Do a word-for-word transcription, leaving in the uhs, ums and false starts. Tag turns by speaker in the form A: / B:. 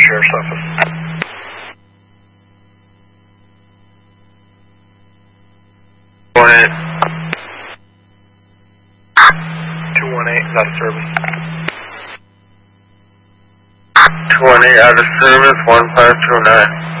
A: Sheriff's Office. One eight. Two one eight is out of service.
B: Two one eight out of service. One five two nine.